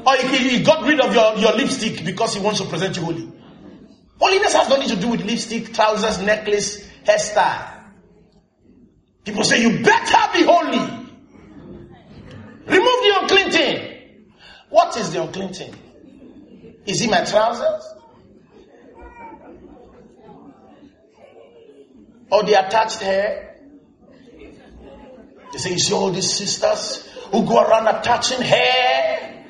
Or he got rid of your lipstick because he wants to present you holy. Holiness has nothing to do with lipstick, trousers, necklace, hairstyle. People say you better be holy. Remove the unclean thing. What is the unclean thing? Is it my trousers? Or the attached hair? They say, you see all these sisters who go around attaching hair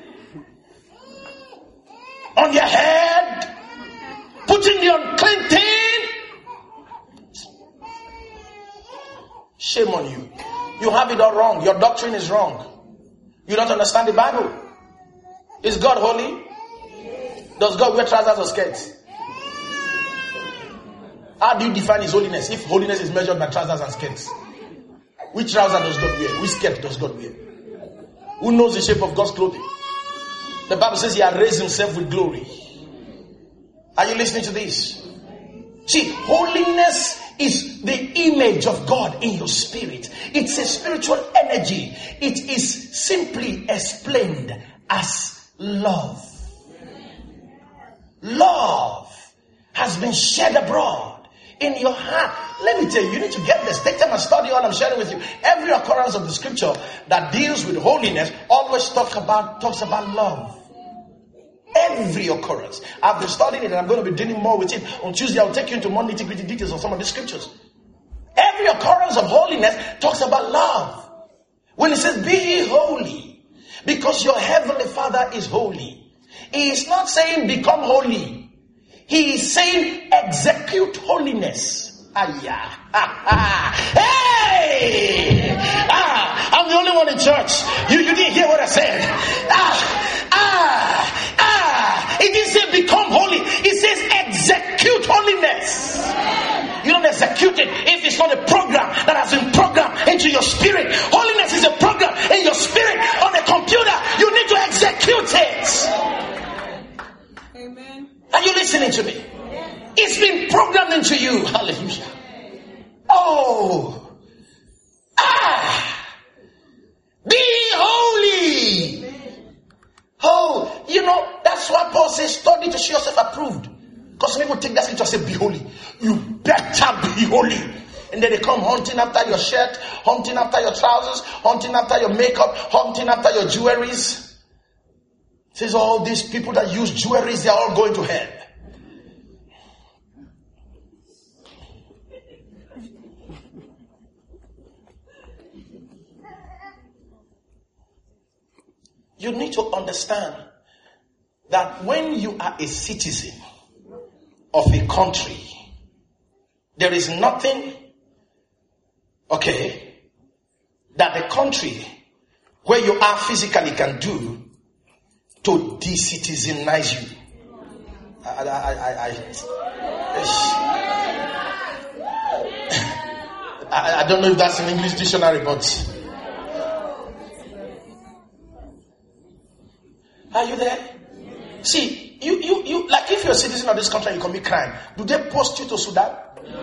on your head, putting the unclean thing. Shame on you. You have it all wrong. Your doctrine is wrong. You don't understand the Bible. Is God holy? Does God wear trousers or skirts? How do you define his holiness if holiness is measured by trousers and skirts? Which trouser does God wear? Which skirt does God wear? Who knows the shape of God's clothing? The Bible says he has raised himself with glory. Are you listening to this? See, holiness is the image of God in your spirit. It's a spiritual energy. It is simply explained as love. Love has been shed abroad in your heart. Let me tell you, you need to get this. Take time and study all I'm sharing with you. Every occurrence of the scripture that deals with holiness always talks about love. Every occurrence. I've been studying it and I'm going to be dealing more with it. On Tuesday, I'll take you into more nitty-gritty details of some of the scriptures. Every occurrence of holiness talks about love. When it says, be ye holy, because your heavenly Father is holy. He is not saying become holy. He is saying execute holiness. Hey! I'm the only one in church. You didn't hear what I said. It didn't say become holy. It says execute holiness. You don't execute it if it's not a program that has been programmed into your spirit. Holiness is a program in your spirit on a computer. You need to execute it. Amen. Are you listening to me? It's been programmed into you. Hallelujah. Oh. Be holy. Oh, that's why Paul says study to show yourself approved. Because some people take that scripture and say be holy. You better be holy. And then they come hunting after your shirt, hunting after your trousers, hunting after your makeup, hunting after your jewelries. It says all these people that use jewelries, they're all going to hell. You need to understand that when you are a citizen of a country, there is nothing, that the country where you are physically can do to de-citizenize you. I don't know if that's an English dictionary, but are you there? See, you like if you're a citizen of this country and you commit crime, do they post you to Sudan?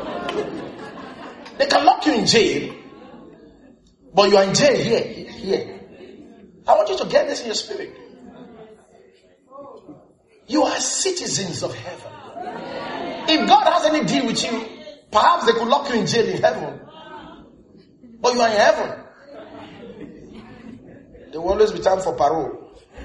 They can lock you in jail, but you are in jail here. I want you to get this in your spirit. You are citizens of heaven. If God has any deal with you, perhaps they could lock you in jail in heaven, but you are in heaven. There will always be time for parole.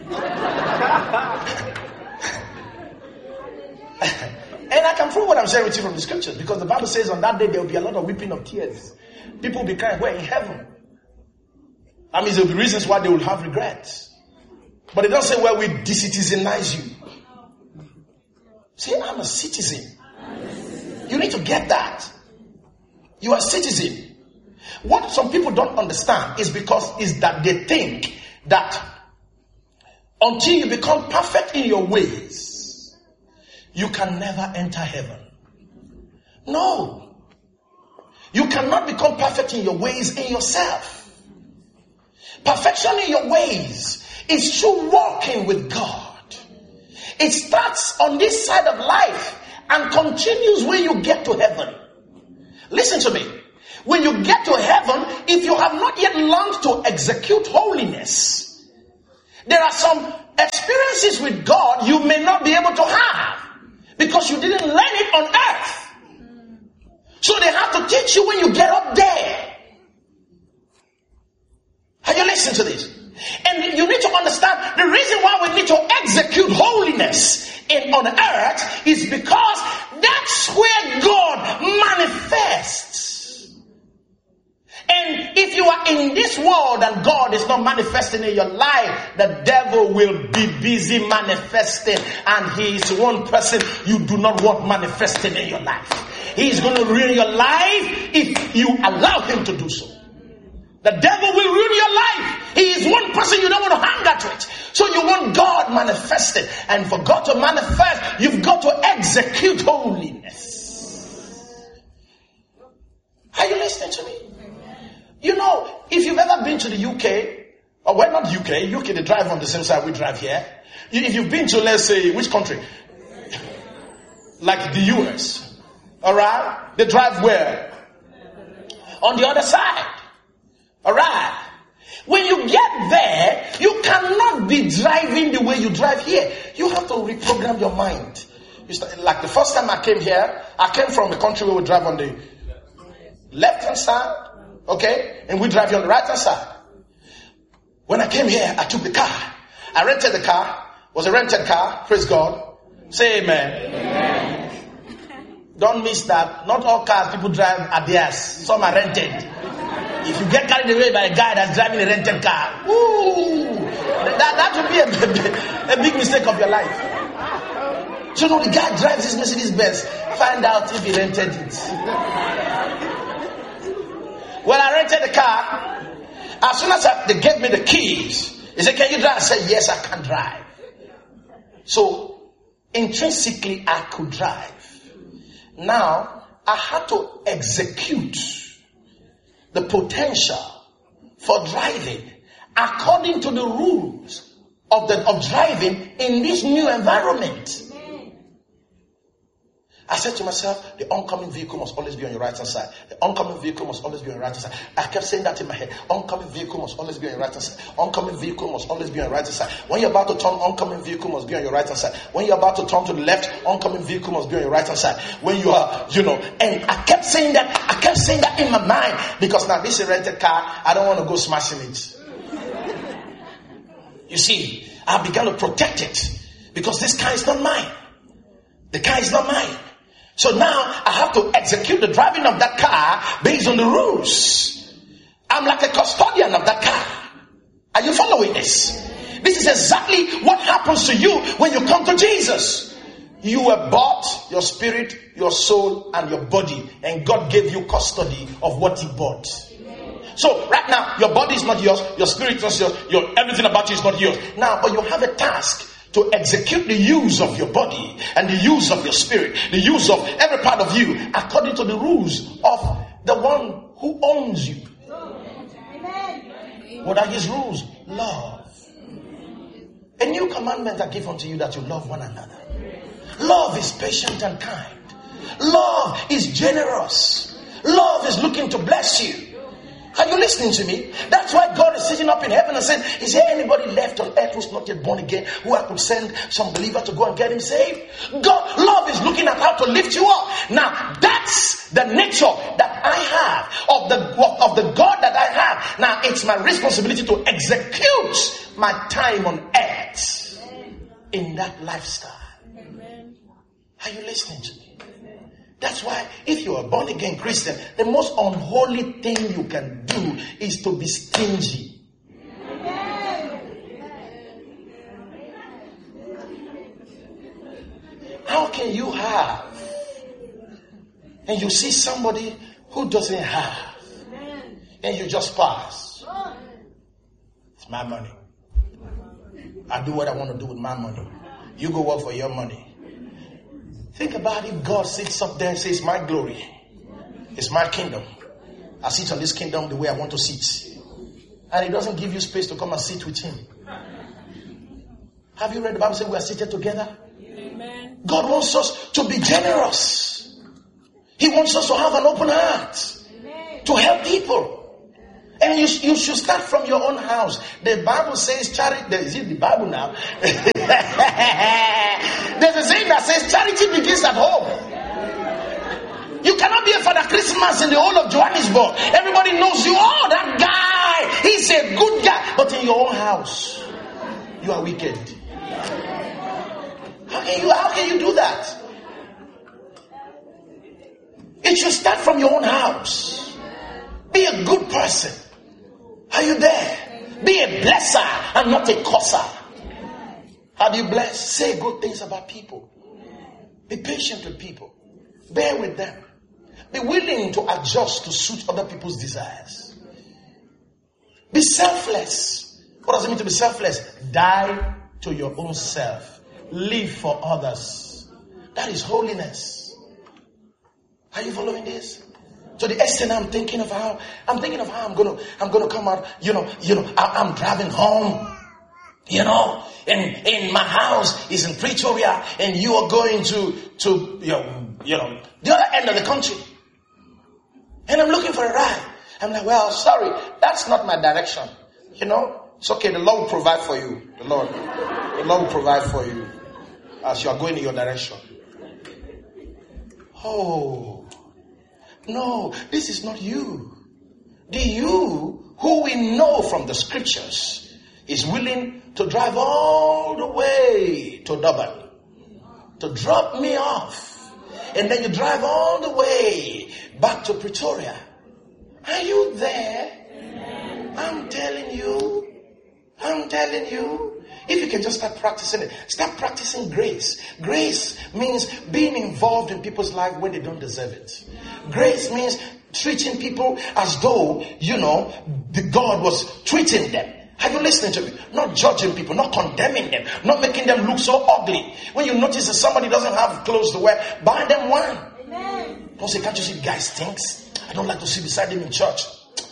And I can prove what I'm sharing with you from the scriptures, because the Bible says on that day there will be a lot of weeping of tears. People will be crying, we're in heaven. That means there will be reasons why they will have regrets. But it doesn't say where we de-citizenize you. Say, I'm a citizen. You need to get that. You are a citizen. What some people don't understand is that they think that until you become perfect in your ways, you can never enter heaven. No. You cannot become perfect in your ways in yourself. Perfection in your ways is through walking with God. It starts on this side of life and continues when you get to heaven. Listen to me. When you get to heaven, if you have not yet learned to execute holiness, There are some experiences with God you may not be able to have because you didn't learn it on earth. So they have to teach you when you get up there. Are you listening to this? And you need to understand the reason why we need to execute holiness on earth is because that's where God manifests. And if you are in this world and God is not manifesting in your life, the devil will be busy manifesting, and he is one person you do not want manifesting in your life. He is going to ruin your life if you allow him to do so. The devil will ruin your life. He is one person you don't want to hang out with. So you want God manifested. And for God to manifest, you've got to execute holiness. Are you listening to me? You know, if you've ever been to the UK, or well, not UK, they drive on the same side we drive here. If you've been to, let's say, which country? Like the US. Alright? They drive where? On the other side. Alright. When you get there, you cannot be driving the way you drive here. You have to reprogram your mind. Like the first time I came here, I came from a country where we drive on the left-hand side. Okay? And we drive on the right-hand side. When I came here, I took the car. I rented the car. It was a rented car. Praise God. Say amen. Amen. Don't miss that. Not all cars people drive are theirs. Some are rented. If you get carried away by a guy that's driving a rented car, that would be a big mistake of your life. So, the guy drives his Mercedes Benz. Find out if he rented it. Well, I rented the car. As soon as they gave me the keys, he said, "Can you drive?" I said, "Yes, I can drive." So, intrinsically, I could drive. Now, I had to execute the potential for driving according to the rules of driving in this new environment. I said to myself, the oncoming vehicle must always be on your right hand side. The oncoming vehicle must always be on your right hand side. I kept saying that in my head. Oncoming vehicle must always be on your right hand side. Oncoming vehicle must always be on your right hand side. When you're about to turn, oncoming vehicle must be on your right hand side. When you're about to turn to the left, oncoming vehicle must be on your right hand side. When you are, and I kept saying that in my mind, because now this is a rented car, I don't want to go smashing it. You see, I began to protect it because this car is not mine. The car is not mine. So now I have to execute the driving of that car based on the rules. I'm like a custodian of that car. Are you following this? This is exactly what happens to you when you come to Jesus. You were bought, your spirit, your soul, and your body. And God gave you custody of what he bought. So right now, your body is not yours, your spirit is not yours, everything about you is not yours. Now, but you have a task to execute the use of your body and the use of your spirit, the use of every part of you according to the rules of the one who owns you. What are his rules? Love. A new commandment I give unto you, that you love one another. Love is patient and kind. Love is generous. Love is looking to bless you. Are you listening to me? That's why God is sitting up in heaven and saying, is there anybody left on earth who's not yet born again, who I could send some believer to go and get him saved? God, love is looking at how to lift you up. Now, that's the nature that I have of the God that I have. Now, it's my responsibility to execute my time on earth in that lifestyle. Are you listening to me? That's why if you're a born again Christian, the most unholy thing you can do is to be stingy. How can you have and you see somebody who doesn't have and you just pass? It's my money. I do what I want to do with my money. You go work for your money. Think about it. God sits up there and says, my glory is my kingdom. I sit on this kingdom the way I want to sit. And he doesn't give you space to come and sit with him. Have you read the Bible say we are seated together? Amen. God wants us to be generous. He wants us to have an open heart. Amen. To help people. And you should start from your own house. The Bible says charity. Is it the Bible now? There's a saying that says charity begins at home. You cannot be a Father Christmas in the whole of Johannesburg. Everybody knows you. Oh, that guy, he's a good guy. But in your own house, you are wicked. How can you do that? It should start from your own house. Be a good person. Are you there? Be a blesser and not a curser. How do you bless? Say good things about people. Be patient with people. Bear with them. Be willing to adjust to suit other people's desires. Be selfless. What does it mean to be selfless? Die to your own self. Live for others. That is holiness. Are you following this? To the extent I'm thinking of how I'm gonna come out. I'm driving home. And my house is in Pretoria, and you are going to the other end of the country. And I'm looking for a ride. I'm like, well, sorry, that's not my direction. It's okay. The Lord will provide for you. The Lord will provide for you as you are going in your direction. Oh, no, this is not you. The you who we know from the scriptures is willing to drive all the way to Durban to drop me off. And then you drive all the way back to Pretoria. Are you there? I'm telling you. If you can just start practicing it. Start practicing grace. Grace means being involved in people's life when they don't deserve it. Grace means treating people as though, the God was treating them. Are you listening to me? Not judging people, not condemning them, not making them look so ugly. When you notice that somebody doesn't have clothes to wear, buy them one. Amen. Don't say, can't you see the guy stinks? I don't like to sit beside him in church.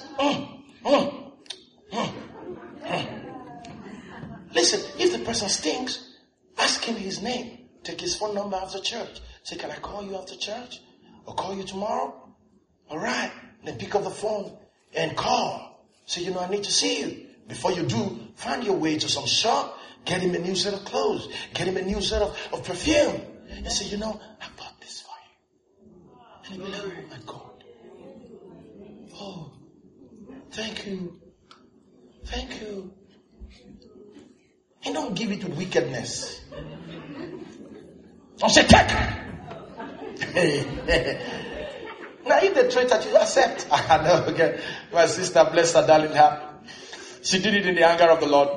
Listen, if the person stinks, ask him his name. Take his phone number after church. Say, can I call you after church? Or call you tomorrow? All right. Then pick up the phone and call. Say, I need to see you. Before you do, find your way to some shop. Get him a new set of clothes. Get him a new set of perfume. And say, I bought this for you. And he'll be like, oh my God. Oh, thank you. Thank you. And don't give it with wickedness. Don't say, take. Now, if they treat that, you accept. I know, okay. My sister, bless her darling heart. She did it in the anger of the Lord.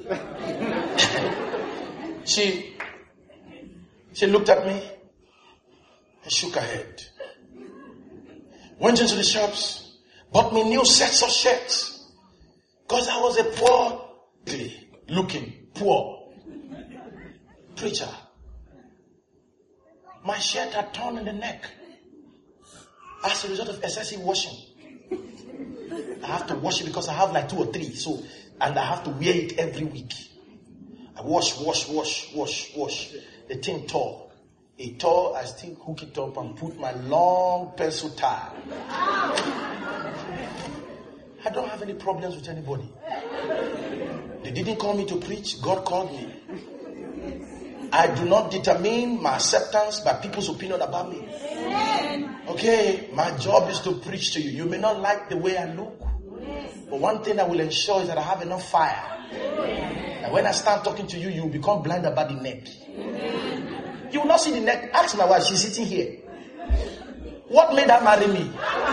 She looked at me and shook her head. Went into the shops, bought me new sets of shirts. Because I was a poor preacher. My shirt had torn in the neck as a result of excessive washing. I have to wash it because I have like 2 or 3. And I have to wear it every week. I wash. The thing tore. It tore, I still hook it up and put my long pencil tie. I don't have any problems with anybody. They didn't call me to preach. God called me. I do not determine my acceptance by people's opinion about me. Okay, my job is to preach to you. You may not like the way I look. But one thing I will ensure is that I have enough fire. And when I start talking to you, you will become blind about the neck. You will not see the neck. Ask my wife, she's sitting here. What made her marry me?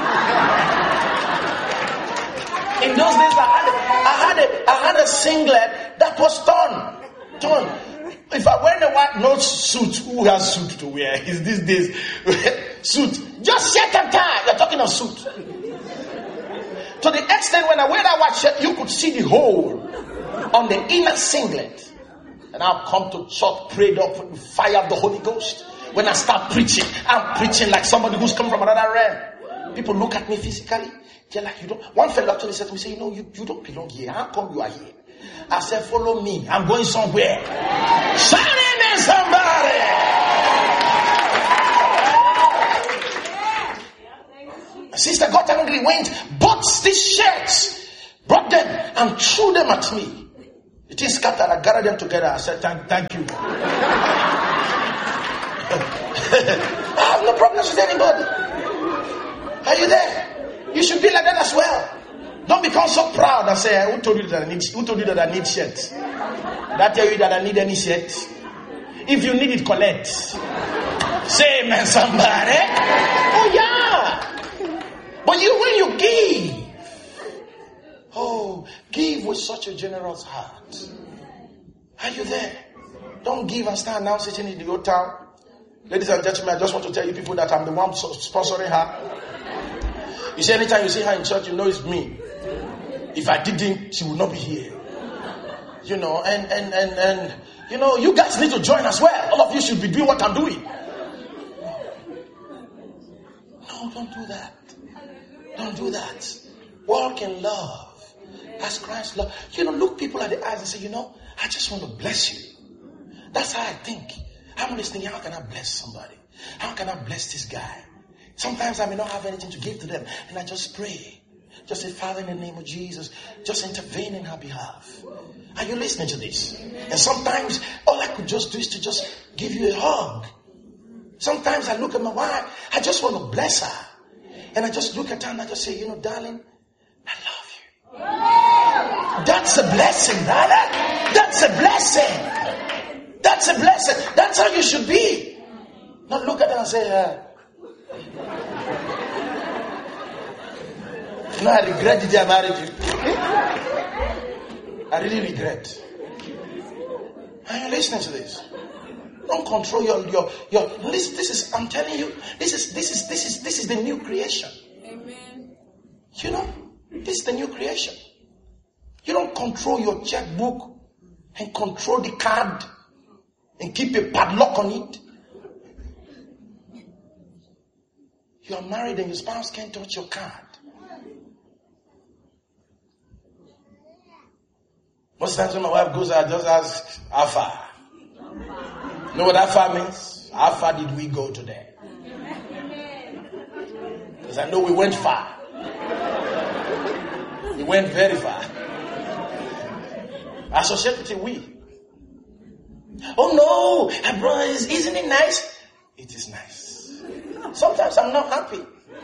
In those days, I had a singlet that was torn. If I wear a white suit, who has suit to wear? Is these days suit? Just shirt and tie. You're talking of suit. To the extent when I wear that white shirt, you could see the hole on the inner singlet. And I've come to church, prayed up with the fire of the Holy Ghost. When I start preaching, I'm preaching like somebody who's come from another realm. People look at me physically. They're like, you don't. One fellow actually said to me, say, you don't belong here. How come you are here? I said, follow me. I'm going somewhere. Shout amen, somebody. My sister got angry, bought these shirts. brought them and threw them at me. It is scattered. I gathered them together. I said, thank you. I have no problems with anybody. Are you there? You should be like that as well. Don't become so proud and say, who told you that I need shirt? That tell you that I need any shirt? If you need it, collect. Say amen, somebody. Oh yeah. But when you give with such a generous heart. Are you there? Don't give and stand now sitting in the hotel. Ladies and gentlemen, I just want to tell you people that I'm the one sponsoring her. You see, anytime you see her in church, you know it's me. If I didn't, she would not be here. You know, and you know, you guys need to join as well. All of you should be doing what I'm doing. No, don't do that. Don't do that. Walk in love. As Christ love. You know, look people at the eyes and say, you know, I just want to bless you. That's how I think. I'm always thinking, how can I bless somebody? How can I bless this guy? Sometimes I may not have anything to give to them. And I just pray. Just say, Father, in the name of Jesus, just intervene in her behalf. Are you listening to this? And sometimes all I could just do is to just give you a hug. Sometimes I look at my wife, I just want to bless her. And I just look at her and I just say, you know, darling, I love you. That's a blessing, brother. That's a blessing. That's a blessing. That's how you should be. Not look at her and say, you know, I regret that I married you. I really regret. Are you listening to this? Don't control your this is, I'm telling you, this is the new creation. Amen. You know, this is the new creation. You don't control your checkbook and control the card and keep a padlock on it. You are married and your spouse can't touch your card. Most times when my wife goes out, I just ask, how far? You know what how far means? How far did we go today? Because I know we went far. We went very far. I associate with we. Oh no, brother, isn't it nice? It is nice. Sometimes I'm not happy.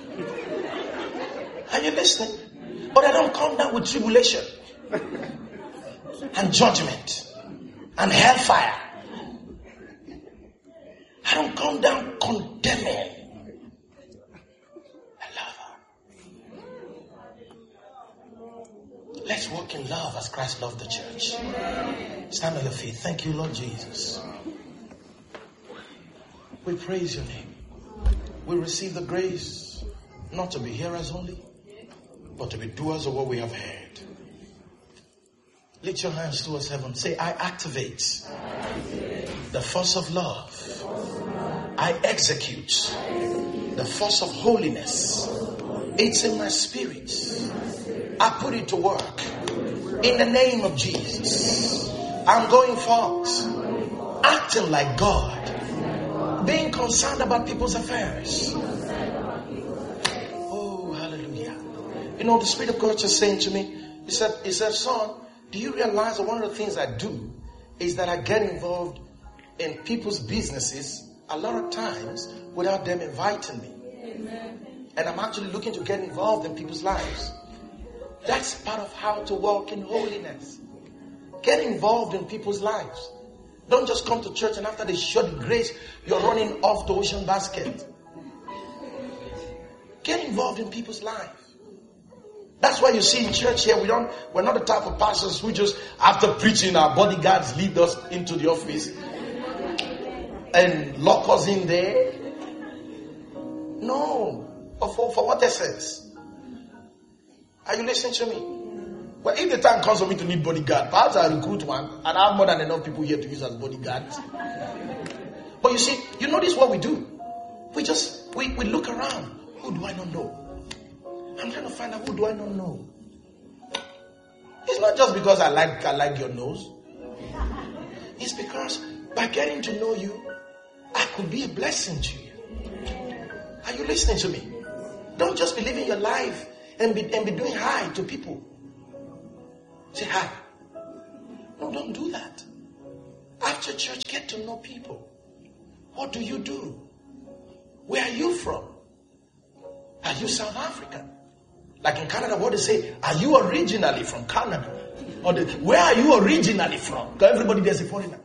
Are you listening? But I don't come down with tribulation and judgment and hellfire. I don't come down condemning. I love her. Let's walk in love as Christ loved the church. Stand on your feet. Thank you, Lord Jesus. We praise your name. We receive the grace not to be hearers only, but to be doers of what we have heard. Lift your hands towards heaven. Say, I activate the force of love. I execute the force of holiness. It's in my spirit. I put it to work. In the name of Jesus. I'm going forth, acting like God, being concerned about people's affairs. Oh, hallelujah. You know, the Spirit of God just saying to me, He said, son, do you realize that one of the things I do is that I get involved in people's businesses a lot of times without them inviting me. Amen. And I'm actually looking to get involved in people's lives. That's part of how to walk in holiness. Get involved in people's lives. Don't just come to church and after they show the grace, you're running off the ocean basket. Get involved in people's lives. That's why you see in church here, we're not the type of pastors who just, after preaching, our bodyguards lead us into the office and lock us in there. No. For what essence? Are you listening to me? Well, if the time comes for me to need bodyguard, perhaps I'll recruit one and I have more than enough people here to use as bodyguards. But you see, you notice what we do. We look around. Who do I not know? I'm trying to find out who do I not know. It's not just because I like your nose. It's because by getting to know you, I could be a blessing to you. Are you listening to me? Don't just be living your life and be doing hi to people. Say hi. No, don't do that. After church, get to know people. What do you do? Where are you from? Are you South African? Like in Canada, what they say, are you originally from Canada? Or where are you originally from? Because everybody there's a foreigner.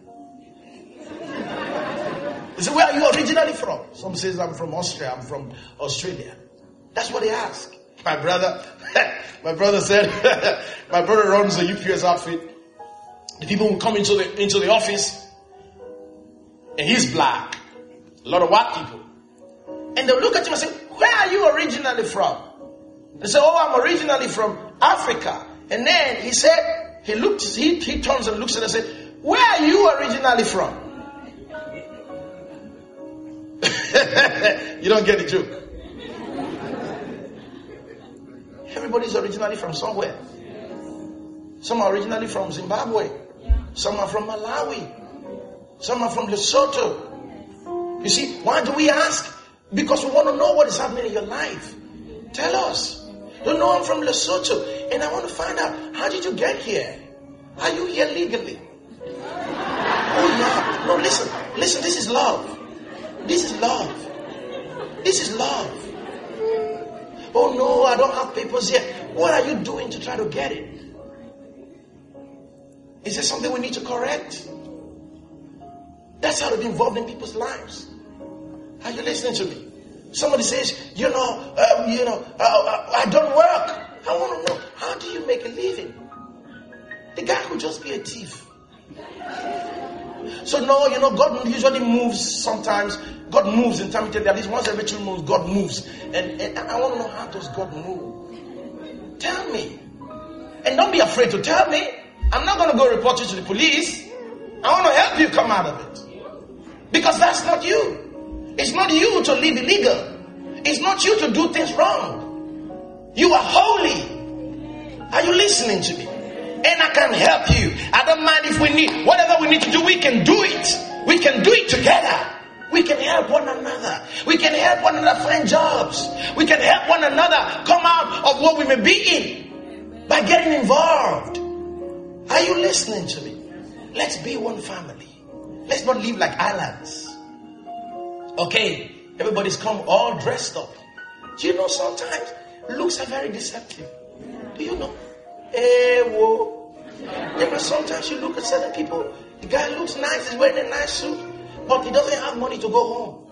They say, where are you originally from? Some says, I'm from Austria, I'm from Australia. That's what they ask. My brother said, my brother runs a UPS outfit. The people will come into the office, and he's black. A lot of white people. And they'll look at him and say, where are you originally from? They say, oh, I'm originally from Africa. And then he said, he turns and looks at us and says, where are you originally from? You don't get the joke. Everybody's originally from somewhere. Some are originally from Zimbabwe. Some are from Malawi. Some are from Lesotho. You see, why do we ask? Because we want to know what is happening in your life. Tell us. You know, I'm from Lesotho, and I want to find out, how did you get here? Are you here legally? Oh yeah. No, listen, this is love. This is love. This is love. Oh no, I don't have papers yet. What are you doing to try to get it? Is there something we need to correct? That's how to be involved in people's lives. Are you listening to me? Somebody says, I don't work. I want to know, how do you make a living? The guy could just be a thief. So no, God usually moves sometimes. God moves in time. At least once every 2 months, God moves. And I want to know, how does God move? Tell me. And don't be afraid to tell me. I'm not going to go report you to the police. I want to help you come out of it. Because that's not you. It's not you to live illegal. It's not you to do things wrong. You are holy. Are you listening to me? And I can help you. I don't mind if we need, whatever we need to do, we can do it. We can do it together. We can help one another. We can help one another find jobs. We can help one another come out of what we may be in by getting involved. Are you listening to me? Let's be one family. Let's not live like islands. Okay, everybody's come all dressed up. Do you know sometimes looks are very deceptive? Do you know? Sometimes you look at certain people, the guy looks nice, he's wearing a nice suit, but he doesn't have money to go home.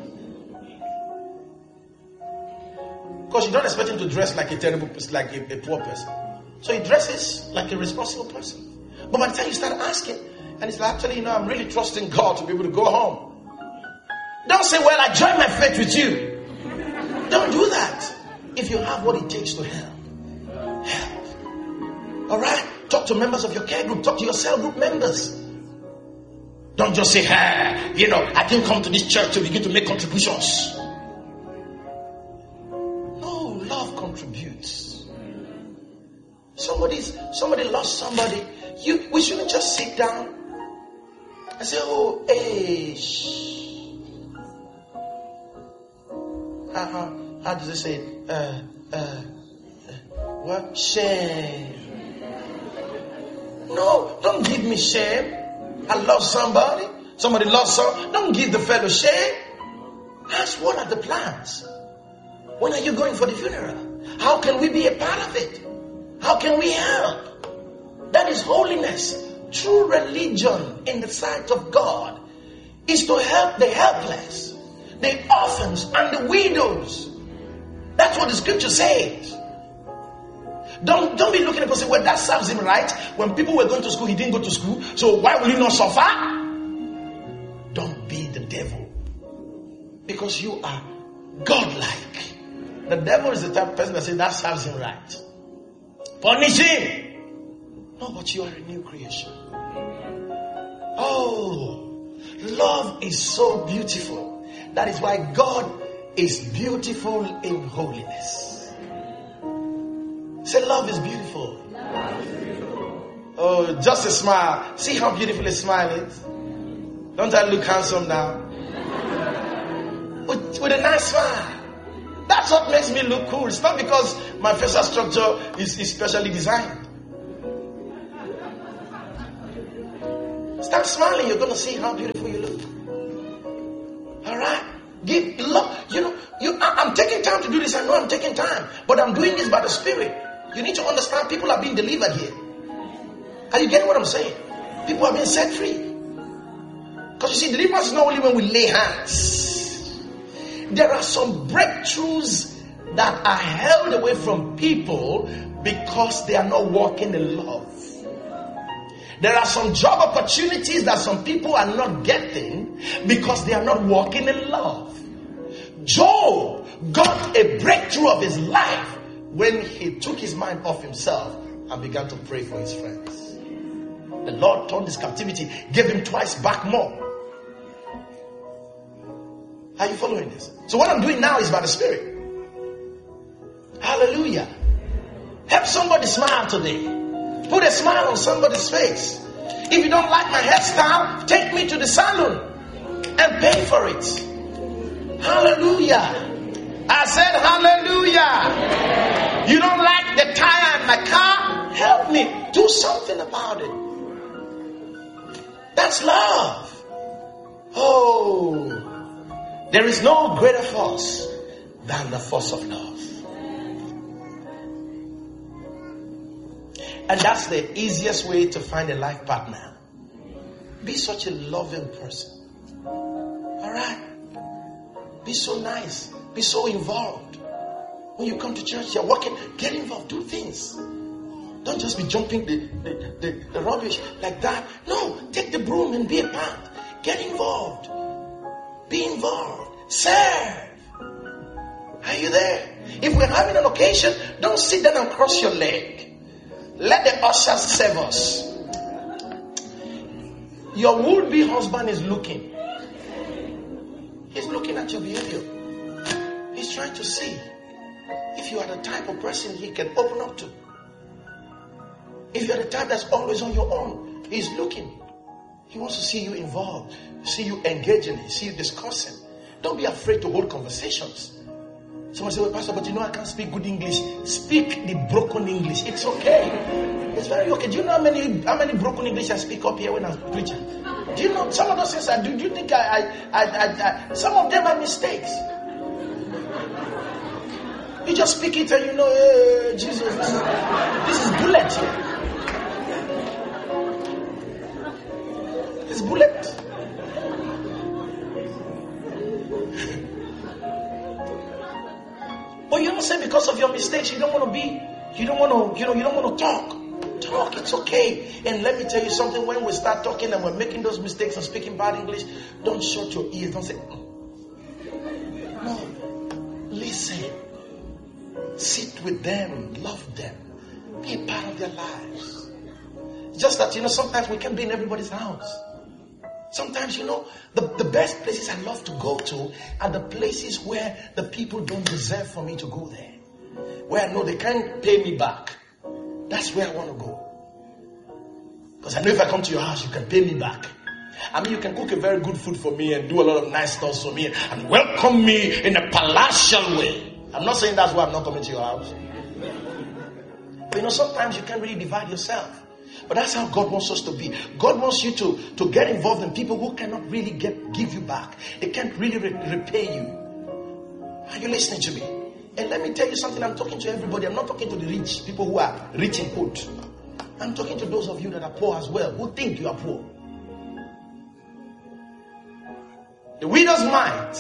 Because you don't expect him to dress like a terrible person, like a poor person. So he dresses like a responsible person. But by the time you start asking, and it's like, actually, I'm really trusting God to be able to go home. Don't say, well, I join my faith with you. Don't do that. If you have what it takes to help. Help. Alright? Talk to members of your care group. Talk to your cell group members. Don't just say, I didn't come to this church to begin to make contributions. No, love contributes. Somebody lost somebody. We shouldn't just sit down and say, how does it say it? What? Shame. No, don't give me shame. I lost somebody. Somebody lost some. Don't give the fellow shame. Ask, what are the plans? When are you going for the funeral? How can we be a part of it? How can we help? That is holiness. True religion in the sight of God is to help the helpless, the orphans, and the widows. That's what the scripture says. Don't be looking at people and say, well, that serves him right. When people were going to school, he didn't go to school. So why will he not suffer? Don't be the devil. Because you are godlike. The devil is the type of person that says that serves him right. Punish him. No, but you are a new creation. Oh, love is so beautiful. That is why God is beautiful in holiness. Say, love is beautiful. Oh, just a smile. See how beautiful a smile is? Don't I look handsome now? With a nice smile. That's what makes me look cool. It's not because my facial structure is specially designed. Start smiling. You're going to see how beautiful you look. All right? Give love. I'm taking time to do this. I know I'm taking time. But I'm doing this by the Spirit. You need to understand people are being delivered here. Are you getting what I'm saying? People are being set free. Because you see, deliverance is not only when we lay hands. There are some breakthroughs that are held away from people because they are not walking in love. There are some job opportunities that some people are not getting because they are not walking in love. Job got a breakthrough of his life when he took his mind off himself and began to pray for his friends. The Lord turned his captivity, gave him twice back more. Are you following this? So what I'm doing now is by the Spirit. Hallelujah. Help somebody smile today. Put a smile on somebody's face. If you don't like my hairstyle, take me to the salon and pay for it. Hallelujah. I said hallelujah. You don't like the tire in my car? Help me. Do something about it. That's love. Oh, there is no greater force than the force of love. And that's the easiest way to find a life partner. Be such a loving person. Alright? Be so nice. Be so involved. When you come to church, you're working, get involved, do things. Don't just be jumping the rubbish like that. No, take the broom and be a part. Get involved. Be involved. Serve. Are you there? If we're having an occasion, don't sit down and cross your leg. Let the ushers serve us. Your would-be husband is looking. He's looking at your behavior. He's trying to see if you are the type of person he can open up to. If you're the type that's always on your own, he's looking. He wants to see you involved, see you engaging, see you discussing. Don't be afraid to hold conversations. Someone say, well, Pastor, but I can't speak good English. Speak the broken English. It's okay. It's very okay. Do you know how many broken English I speak up here when I'm preaching? Do you know some of those things I do? Do you think some of them are mistakes? You just speak it and hey, Jesus, this is bullet here. It's bullet. But you don't say because of your mistakes you don't want to talk. Talk, it's okay. And let me tell you something, when we start talking and we're making those mistakes and speaking bad English, don't shut your ears, don't say, no, listen. Sit with them, love them, be a part of their lives. Just that, sometimes we can't be in everybody's house. Sometimes, the best places I love to go to are the places where the people don't deserve for me to go there. Where I know they can't pay me back. That's where I want to go. Because I know if I come to your house, you can pay me back. I mean, you can cook a very good food for me and do a lot of nice stuff for me and welcome me in a palatial way. I'm not saying that's why I'm not coming to your house. But sometimes you can't really divide yourself. But that's how God wants us to be. God wants you to get involved in people who cannot really give you back. They can't really repay you. Are you listening to me? And let me tell you something. I'm talking to everybody. I'm not talking to the rich, people who are rich in quote. I'm talking to those of you that are poor as well, who think you are poor. The widow's mite,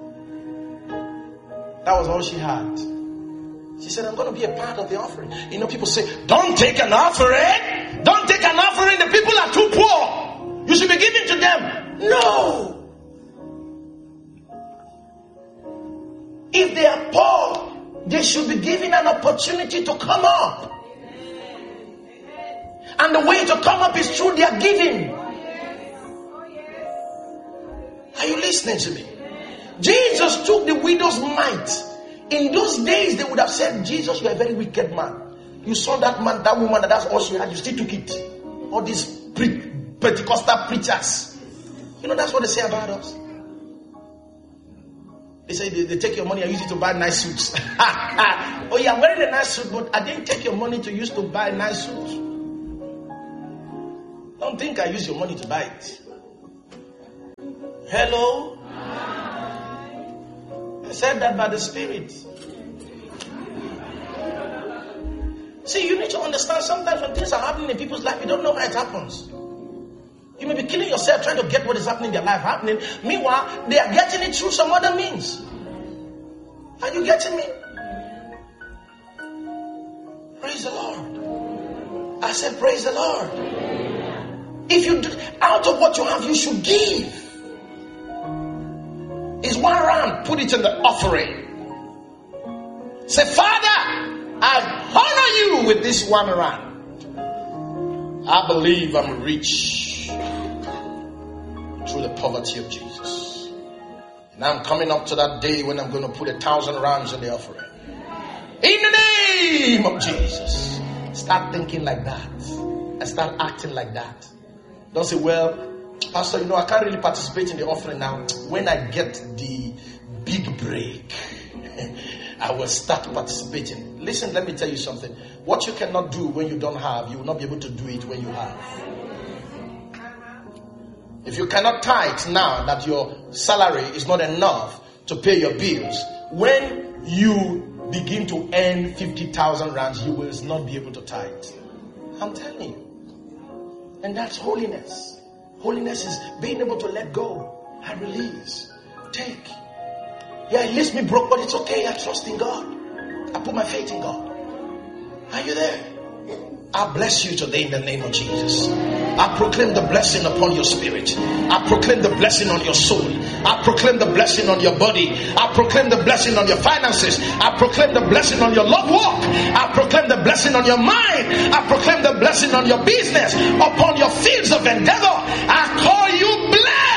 that was all she had. She said, I'm going to be a part of the offering. People say, don't take an offering. Don't take an offering. The people are too poor. You should be giving to them. No. If they are poor, they should be given an opportunity to come up. And the way to come up is through their giving. Are you listening to me? Jesus took the widow's mite. In those days, they would have said, Jesus, you are a very wicked man. You saw that man, that woman, that's all she had. You still took it. All these Pentecostal preachers. That's what they say about us. They say they take your money and use it to buy nice suits. Oh yeah, I'm wearing a nice suit, but I didn't take your money to use to buy nice suits. Don't Don't think I use your money to buy it. Hello? I said that by the Spirit. See, you need to understand sometimes when things are happening in people's life, you don't know how it happens. You may be killing yourself trying to get what is happening in their life happening. Meanwhile, they are getting it through some other means. Are you getting me? Praise the Lord. I said, praise the Lord. If you do, out of what you have, you should give. It's 1 rand. Put it in the offering. Say, Father, I honor you with this 1 rand. I believe I'm rich through the poverty of Jesus. And I'm coming up to that day when I'm going to put 1,000 rands in the offering. In the name of Jesus. Start thinking like that. And start acting like that. Don't say, well, Pastor, I can't really participate in the offering now. When I get the big break, I will start participating. Listen, let me tell you something. What you cannot do when you don't have, you will not be able to do it when you have. If you cannot tithe now that your salary is not enough to pay your bills, when you begin to earn 50,000 rands, you will not be able to tithe. I'm telling you. And that's holiness. Holiness is being able to let go and release. Take. Yeah, it leaves me broke, but it's okay. I trust in God. I put my faith in God. Are you there? I bless you today in the name of Jesus. I proclaim the blessing upon your spirit. I proclaim the blessing on your soul. I proclaim the blessing on your body. I proclaim the blessing on your finances. I proclaim the blessing on your love walk. I proclaim the blessing on your mind. I proclaim the blessing on your business, upon your fields of endeavor. I call you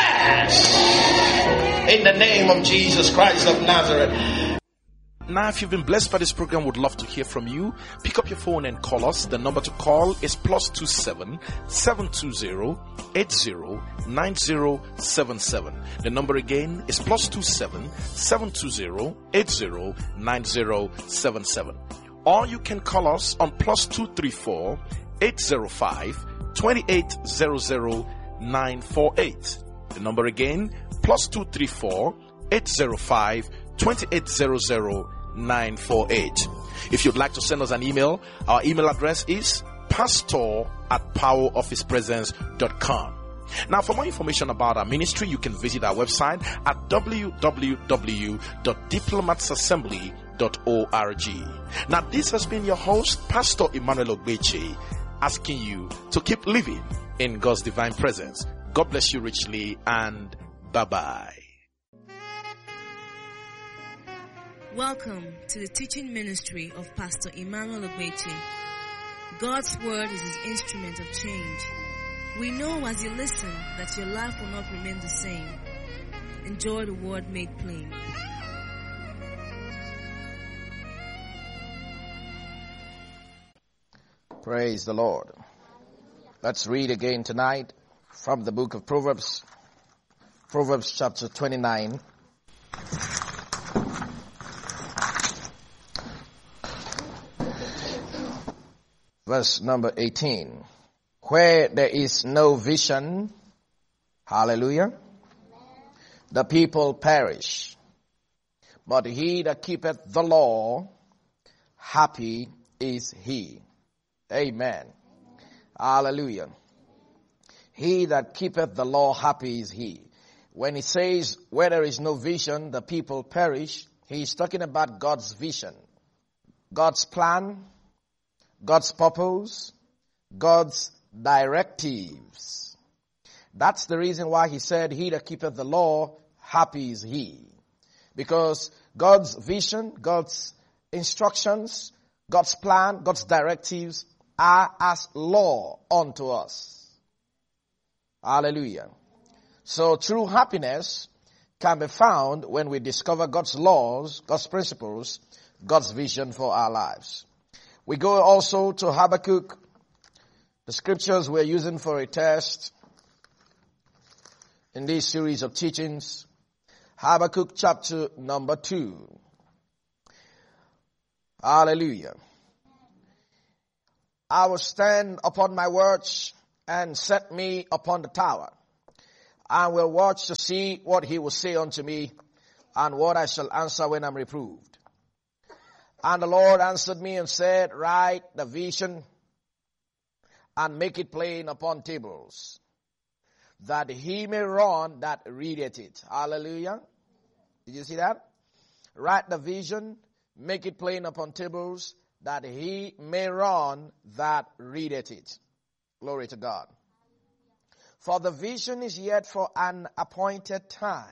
blessed in the name of Jesus Christ of Nazareth. Now, if you've been blessed by this program, would love to hear from you. Pick up your phone and call us. The number to call is +27 720 80 9077. The number again is +27 720 80 9077. Or you can call us on +234 805 2800 948. The number again, +234 805 2800 948. If you'd like to send us an email, our email address is pastor@powerofhispresence.com. Now, for more information about our ministry, you can visit our website at www.diplomatsassembly.org. Now, this has been your host, Pastor Emmanuel Ogbeche, asking you to keep living in God's divine presence. God bless you richly, and bye-bye. Welcome to the teaching ministry of Pastor Emmanuel Ogbeche. God's word is his instrument of change. We know as you listen that your life will not remain the same. Enjoy the word made plain. Praise the Lord. Let's read again tonight from the book of Proverbs. Proverbs chapter 29. Verse number 18. Where there is no vision, hallelujah, the people perish. But he that keepeth the law, happy is he. Amen. Hallelujah. He that keepeth the law, happy is he. When he says, where there is no vision, the people perish, he is talking about God's vision, God's plan, God's purpose, God's directives. That's the reason why he said, he that keepeth the law, happy is he. Because God's vision, God's instructions, God's plan, God's directives are as law unto us. Hallelujah. So true happiness can be found when we discover God's laws, God's principles, God's vision for our lives. We go also to Habakkuk, the scriptures we're using for a test in this series of teachings. Habakkuk chapter number 2. Hallelujah. I will stand upon my words and set me upon the tower, and will watch to see what he will say unto me, and what I shall answer when I'm reproved. And the Lord answered me and said, write the vision and make it plain upon tables, that he may run that readeth it. Hallelujah. Did you see that? Write the vision, make it plain upon tables, that he may run that readeth it. Glory to God. For the vision is yet for an appointed time.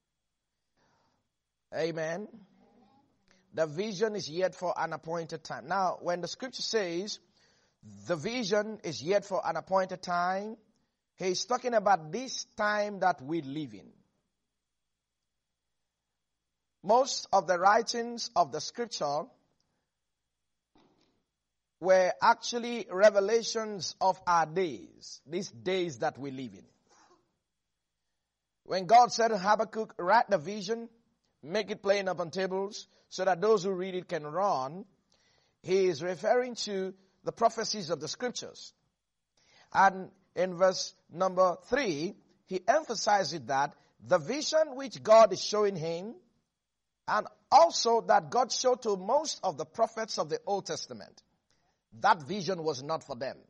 Amen. The vision is yet for an appointed time. Now, when the scripture says the vision is yet for an appointed time, he's talking about this time that we live in. Most of the writings of the scripture were actually revelations of our days, these days that we live in. When God said to Habakkuk, write the vision, make it plain upon tables, so that those who read it can run, he is referring to the prophecies of the scriptures. And in verse number 3, he emphasizes that the vision which God is showing him, and also that God showed to most of the prophets of the Old Testament, that vision was not for them.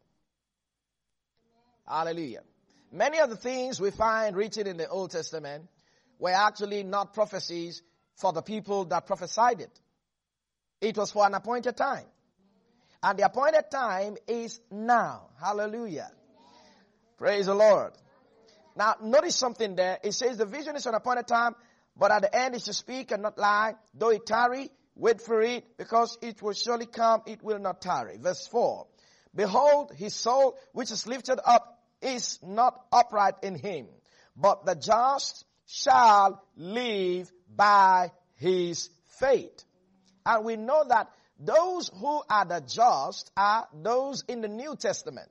Hallelujah. Many of the things we find written in the Old Testament were actually not prophecies for the people that prophesied it. It was for an appointed time. And the appointed time is now. Hallelujah. Praise the Lord. Now, notice something there. It says the vision is for an appointed time, but at the end is to speak and not lie. Though it tarry, wait for it, because it will surely come, it will not tarry. Verse 4. Behold, his soul, which is lifted up, is not upright in him, but the just shall live by his faith. And we know that those who are the just are those in the New Testament.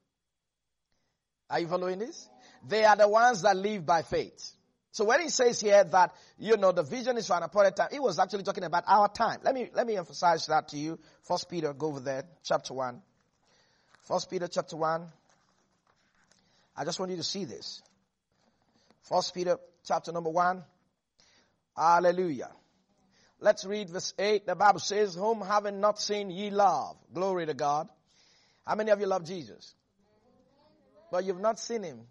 Are you following this? They are the ones that live by faith. So when he says here that, the vision is for an appointed time, he was actually talking about our time. Let me emphasize that to you. 1 Peter, go over there, chapter 1. 1 Peter chapter 1. I just want you to see this. 1 Peter chapter number 1. Hallelujah. Let's read verse 8. The Bible says, whom having not seen ye love. Glory to God. How many of you love Jesus? But you've not seen him.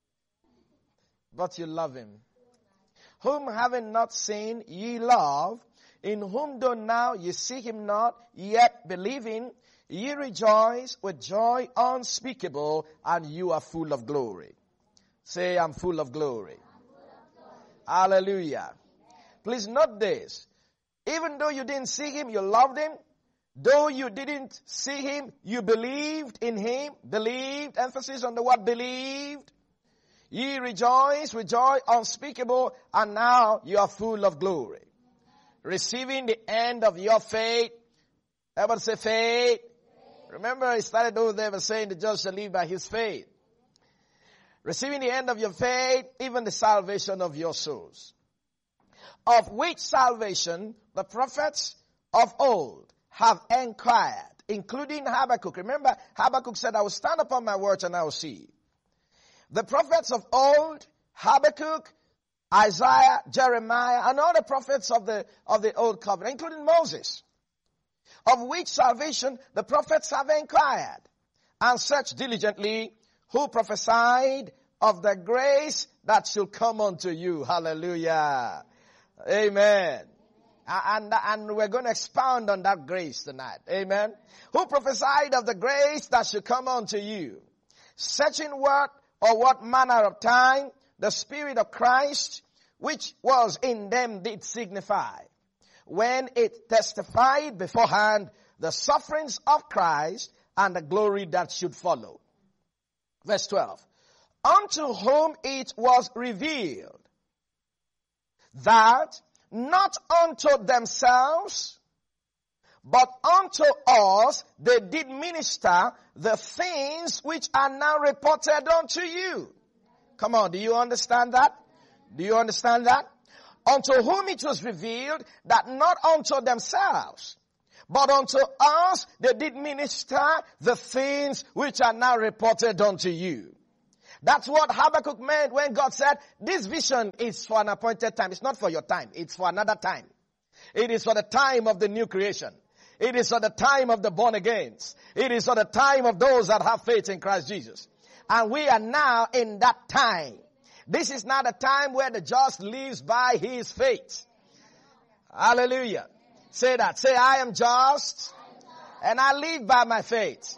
But you love him. Whom having not seen ye love, in whom though now ye see him not, yet believing, ye rejoice with joy unspeakable, and you are full of glory. Say, I'm full of glory. Hallelujah. Please note this. Even though you didn't see him, you loved him. Though you didn't see him, you believed in him. Believed, emphasis on the word believed. Ye rejoice with joy unspeakable, and now you are full of glory. Receiving the end of your faith. Everybody say faith. Remember, he started over there by saying the just shall live by his faith. Receiving the end of your faith, even the salvation of your souls. Of which salvation the prophets of old have inquired, including Habakkuk. Remember, Habakkuk said, I will stand upon my words and I will see. The prophets of old, Habakkuk, Isaiah, Jeremiah, and all the prophets of the old covenant, including Moses, of which salvation the prophets have inquired, and searched diligently, who prophesied of the grace that shall come unto you. Hallelujah. Amen. And we're going to expound on that grace tonight. Amen. Who prophesied of the grace that shall come unto you, searching what manner of time the Spirit of Christ, which was in them, did signify, when it testified beforehand the sufferings of Christ and the glory that should follow. Verse 12. Unto whom it was revealed that not unto themselves, but unto us they did minister the things which are now reported unto you. Come on, do you understand that? Do you understand that? Unto whom it was revealed that not unto themselves, But unto us they did minister the things which are now reported unto you. That's what Habakkuk meant when God said, this vision is for an appointed time. It's not for your time. It's for another time. It is for the time of the new creation. It is for the time of the born agains. It is for the time of those that have faith in Christ Jesus. And we are now in that time. This is not a time where the just lives by his faith. Hallelujah. Say that. Say, I am just and I live by my faith.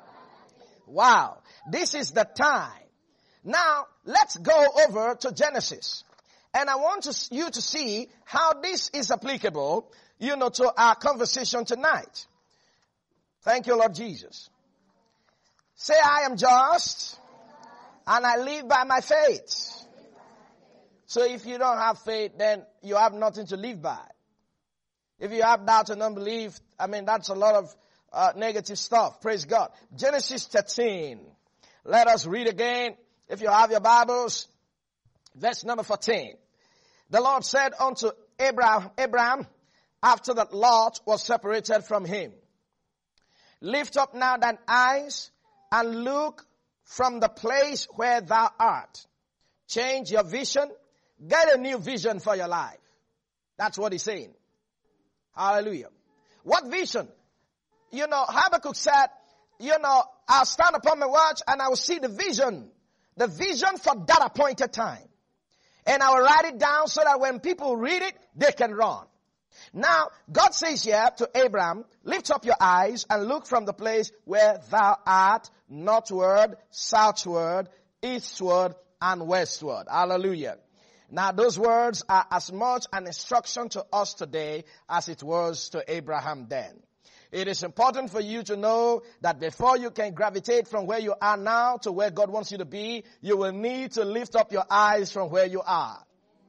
Wow. This is the time. Now, let's go over to Genesis. And I want you to see how this is applicable, to our conversation tonight. Thank you, Lord Jesus. Say, I am just and I live by my faith. So if you don't have faith, then you have nothing to live by. If you have doubt and unbelief, that's a lot of negative stuff. Praise God. Genesis 13. Let us read again. If you have your Bibles, verse number 14. The Lord said unto Abraham, after that Lot was separated from him, lift up now thine eyes and look from the place where thou art. Change your vision. Get a new vision for your life. That's what he's saying. Hallelujah. What vision? Habakkuk said, I'll stand upon my watch and I will see the vision for that appointed time. And I will write it down so that when people read it, they can run. Now, God says here to Abraham, lift up your eyes and look from the place where thou art, northward, southward, eastward, and westward. Hallelujah. Now, those words are as much an instruction to us today as it was to Abraham then. It is important for you to know that before you can gravitate from where you are now to where God wants you to be, you will need to lift up your eyes from where you are.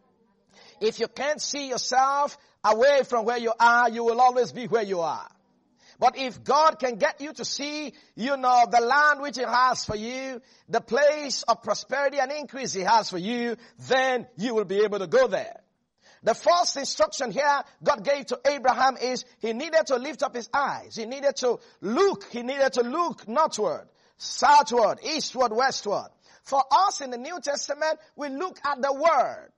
If you can't see yourself away from where you are, you will always be where you are. But if God can get you to see, the land which He has for you, the place of prosperity and increase He has for you, then you will be able to go there. The first instruction here God gave to Abraham is he needed to lift up his eyes. He needed to look. He needed to look northward, southward, eastward, westward. For us in the New Testament, we look at the Word.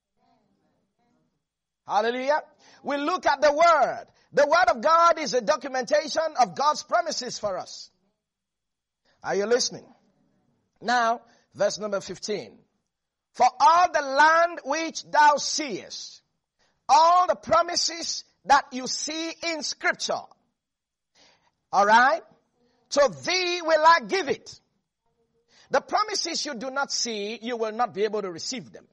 Hallelujah. We look at the Word. The Word of God is a documentation of God's promises for us. Are you listening? Now, verse number 15. For all the land which thou seest, all the promises that you see in Scripture, all right, to thee will I give it. The promises you do not see, you will not be able to receive them.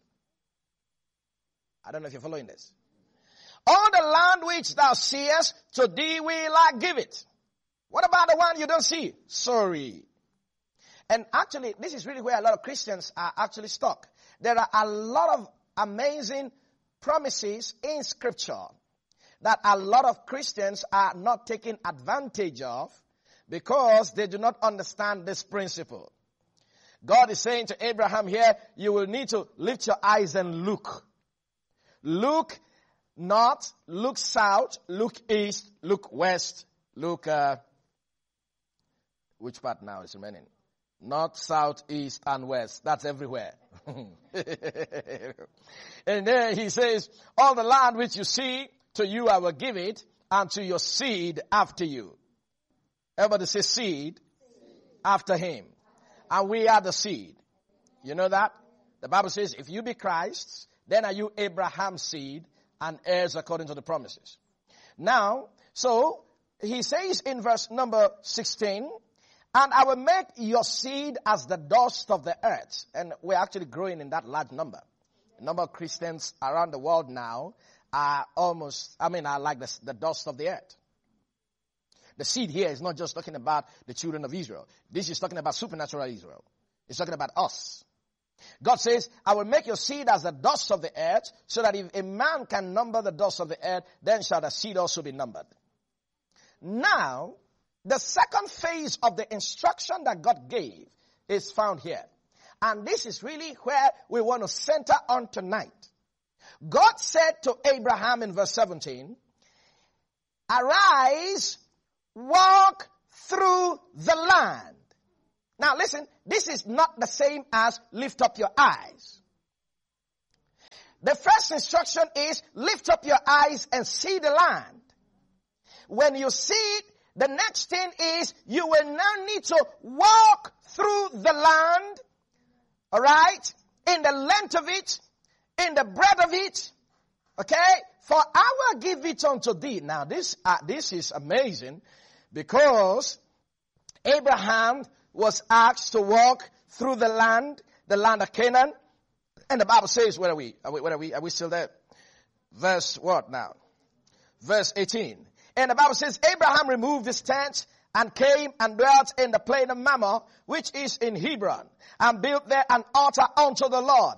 I don't know if you're following this. All the land which thou seest, to thee will I give it. What about the one you don't see? Sorry. And actually, this is really where a lot of Christians are actually stuck. There are a lot of amazing promises in Scripture that a lot of Christians are not taking advantage of because they do not understand this principle. God is saying to Abraham here, you will need to lift your eyes and look. Look north, look south, look east, look west, look, which part now is remaining? North, south, east, and west. That's everywhere. And then he says, all the land which you see, to you I will give it, and to your seed after you. Everybody say seed after him. And we are the seed. You know that? The Bible says, if you be Christ's, then are you Abraham's seed and heirs according to the promises. Now, so he says in verse number 16, and I will make your seed as the dust of the earth. And we're actually growing in that large number. The number of Christians around the world now are are like the dust of the earth. The seed here is not just talking about the children of Israel. This is talking about supernatural Israel. It's talking about us. God says, I will make your seed as the dust of the earth, so that if a man can number the dust of the earth, then shall the seed also be numbered. Now, the second phase of the instruction that God gave is found here. And this is really where we want to center on tonight. God said to Abraham in verse 17, arise, walk through the land. Now listen, this is not the same as lift up your eyes. The first instruction is lift up your eyes and see the land. When you see it, the next thing is you will now need to walk through the land, all right, in the length of it, in the breadth of it, okay? For I will give it unto thee. Now this is amazing because Abraham was asked to walk through the land of Canaan. And the Bible says, where are we? Are we still there? Verse what now? Verse 18. And the Bible says, Abraham removed his tent and came and dwelt in the plain of Mamre, which is in Hebron, and built there an altar unto the Lord.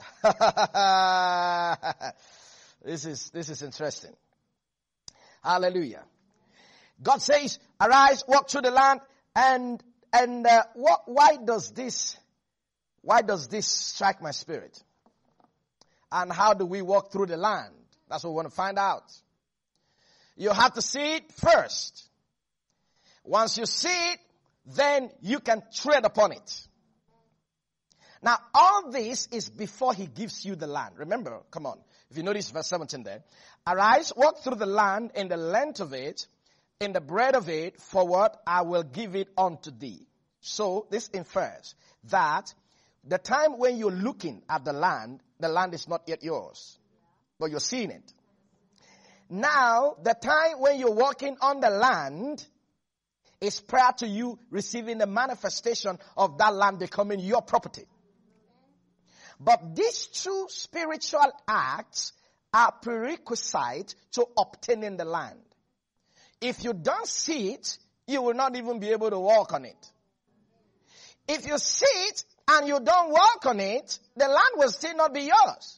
This is interesting. Hallelujah. God says, arise, walk through the land, and why does this strike my spirit? And how do we walk through the land? That's what we want to find out. You have to see it first. Once you see it, then you can tread upon it. Now, all this is before he gives you the land. Remember, come on. If you notice verse 17 there. Arise, walk through the land in the length of it, in the breadth of it, for what I will give it unto thee. So, this infers that the time when you're looking at the land is not yet yours. But you're seeing it. Now, the time when you're walking on the land is prior to you receiving the manifestation of that land becoming your property. But these two spiritual acts are prerequisite to obtaining the land. If you don't see it, you will not even be able to walk on it. If you see it and you don't walk on it, the land will still not be yours.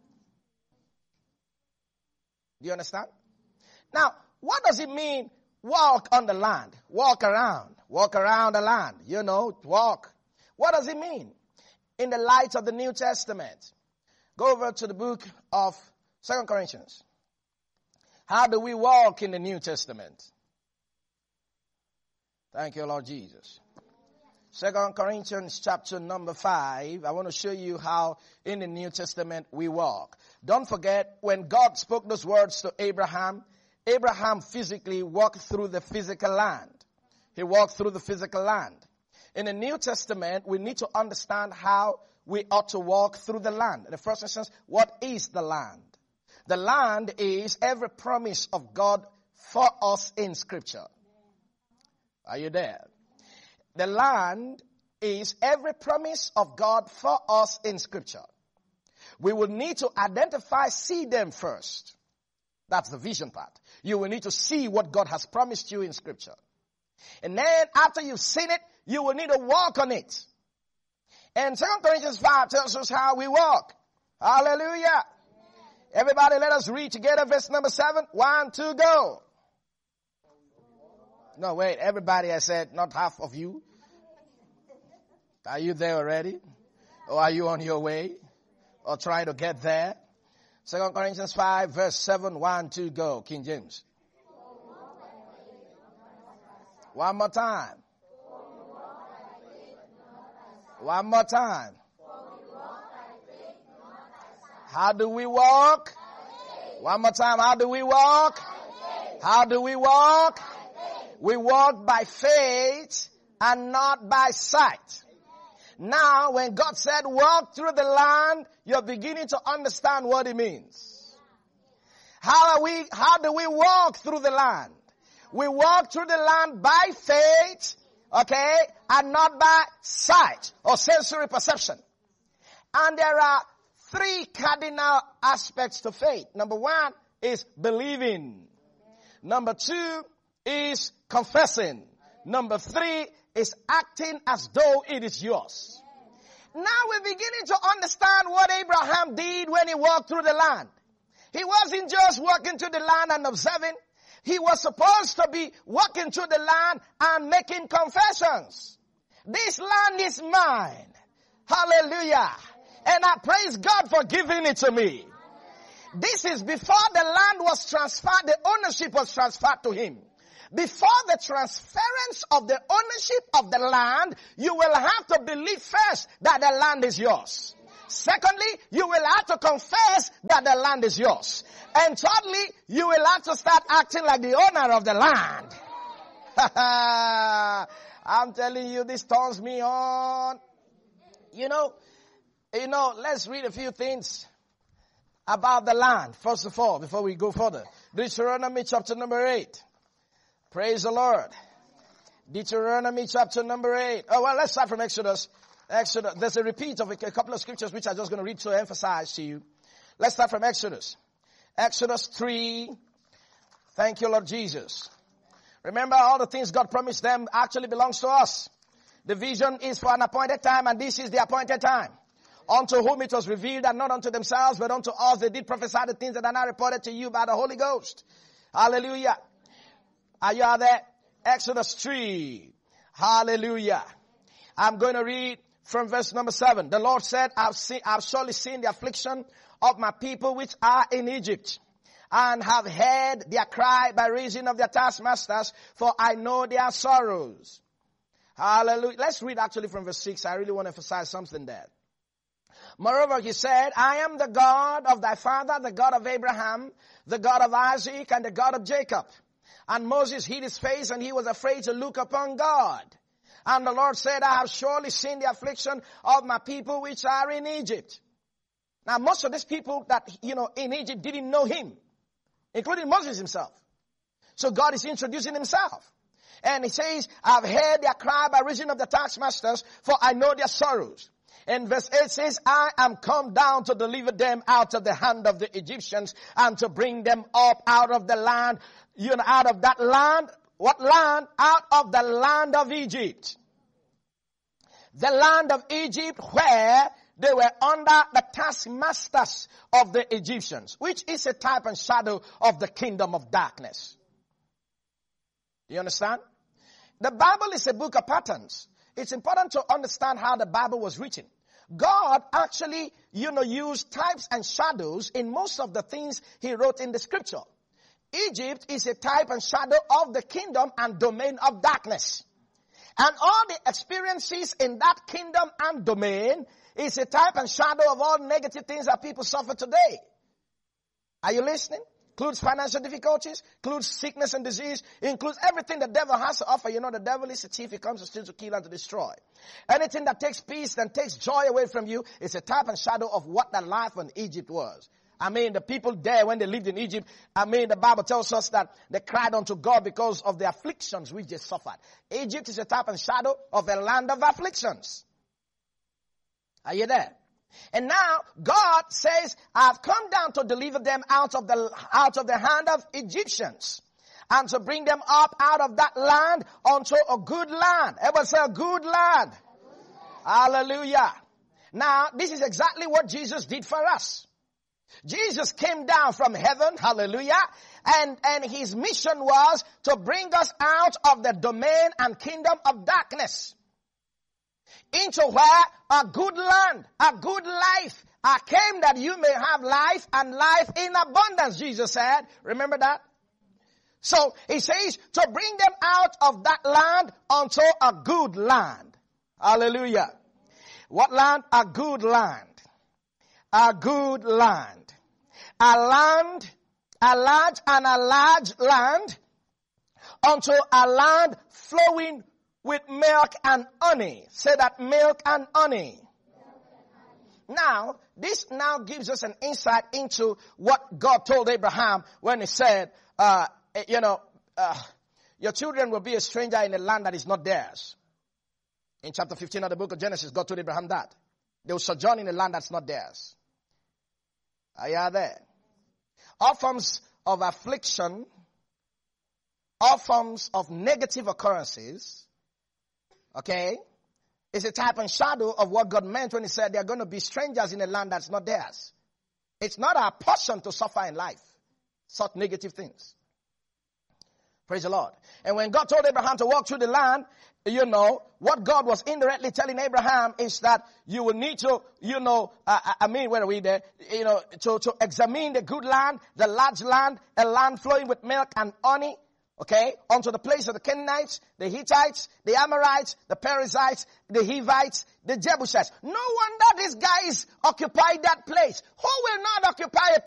Do you understand? Now, what does it mean, walk on the land? Walk around the land. You know, walk. What does it mean? In the light of the New Testament, go over to the book of 2 Corinthians. How do we walk in the New Testament? Thank you, Lord Jesus. 2 Corinthians chapter number 5. I want to show you how in the New Testament we walk. Don't forget, when God spoke those words to Abraham, Abraham physically walked through the physical land. He walked through the physical land. In the New Testament, we need to understand how we ought to walk through the land. In the first instance, what is the land? The land is every promise of God for us in Scripture. Are you there? The land is every promise of God for us in Scripture. We will need to see them first. That's the vision part. You will need to see what God has promised you in Scripture. And then after you've seen it, you will need to walk on it. And 2 Corinthians 5 tells us how we walk. Hallelujah. Everybody, let us read together verse number 7. 1, 2, go. No, wait. Everybody, I said, not half of you. Are you there already? Or are you on your way? Or trying to get there? 2 Corinthians 5 verse 7. 1, 2, go. King James. One more time. One more time. How do we walk? One more time. How do we walk? How do we walk? We walk by faith and not by sight. Now, when God said walk through the land, you're beginning to understand what it means. How do we walk through the land? We walk through the land by faith, okay, and not by sight or sensory perception. And there are 3 cardinal aspects to faith. Number 1 is believing. Number 2 is confessing. Number 3 is acting as though it is yours. Now we're beginning to understand what Abraham did when he walked through the land. He wasn't just walking through the land and observing. He was supposed to be walking through the land and making confessions. This land is mine. Hallelujah. And I praise God for giving it to me. This is before the land was transferred, the ownership was transferred to him. Before the transference of the ownership of the land, you will have to believe first that the land is yours. Secondly, you will have to confess that the land is yours. And thirdly, you will have to start acting like the owner of the land. I'm telling you, this turns me on. You know, let's read a few things about the land, first of all, before we go further. Deuteronomy chapter number 8. Praise the Lord. Deuteronomy chapter number 8. Oh, well, let's start from Exodus. There's a repeat of a couple of scriptures which I'm just going to read to emphasize to you. Let's start from Exodus. Exodus 3. Thank you, Lord Jesus. Remember, all the things God promised them actually belongs to us. The vision is for an appointed time, and this is the appointed time. Unto whom it was revealed, and not unto themselves, but unto us they did prophesy the things that are now reported to you by the Holy Ghost. Hallelujah. Are you out there? Exodus 3. Hallelujah. I'm going to read from verse number 7. The Lord said, I've surely seen the affliction of my people which are in Egypt, and have heard their cry by reason of their taskmasters, for I know their sorrows. Hallelujah. Let's read actually from verse 6. I really want to emphasize something there. Moreover, he said, I am the God of thy father, the God of Abraham, the God of Isaac, and the God of Jacob. And Moses hid his face, and he was afraid to look upon God. And the Lord said, I have surely seen the affliction of my people which are in Egypt. Now, most of these people that, in Egypt didn't know him, including Moses himself. So God is introducing himself. And he says, I've heard their cry by reason of the taskmasters, for I know their sorrows. And verse 8 says, I am come down to deliver them out of the hand of the Egyptians, and to bring them up out of the land, out of that land. What land? Out of the land of Egypt. The land of Egypt where they were under the taskmasters of the Egyptians, which is a type and shadow of the kingdom of darkness. Do you understand? The Bible is a book of patterns. It's important to understand how the Bible was written. God actually, used types and shadows in most of the things he wrote in the scripture. Egypt is a type and shadow of the kingdom and domain of darkness. And all the experiences in that kingdom and domain is a type and shadow of all negative things that people suffer today. Are you listening? Includes financial difficulties, includes sickness and disease, includes everything the devil has to offer. The devil is a thief. He comes to steal, to kill, and to destroy. Anything that takes peace and takes joy away from you is a type and shadow of what the life in Egypt was. The people there, when they lived in Egypt, the Bible tells us that they cried unto God because of the afflictions which they suffered. Egypt is a type and shadow of a land of afflictions. Are you there? And now God says, I've come down to deliver them out of the hand of Egyptians, and to bring them up out of that land unto a good land. Everybody say a good land. Hallelujah. Now, this is exactly what Jesus did for us. Jesus came down from heaven, hallelujah, and his mission was to bring us out of the domain and kingdom of darkness into where a good land, a good life. I came that you may have life and life in abundance, Jesus said. Remember that? So he says to bring them out of that land unto a good land. Hallelujah. What land? A good land. A good land. A land, a large land unto a land flowing with milk and honey. Say that, milk and honey. Now, this now gives us an insight into what God told Abraham when he said, your children will be a stranger in a land that is not theirs. In chapter 15 of the book of Genesis, God told Abraham that. They will sojourn in a land that's not theirs. Are you there? All forms of affliction, all forms of negative occurrences, okay, is a type and shadow of what God meant when he said they're going to be strangers in a land that's not theirs. It's not our portion to suffer in life such negative things. Praise the Lord. And when God told Abraham to walk through the land, you know, what God was indirectly telling Abraham is that you will need to, you know, where are we there? You know, to examine the good land, the large land, a land flowing with milk and honey. Okay, onto the place of the Canaanites, the Hittites, the Amorites, the Perizzites, the Hivites, the Jebusites. No wonder these guys occupied that place. Who will not occupy a